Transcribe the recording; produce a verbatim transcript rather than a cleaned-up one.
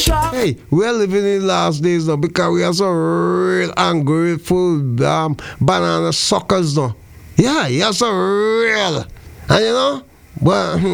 Hey, we are living in the last days now because we are so real ungrateful um, banana suckers now. Yeah, you're so real. And you know, well,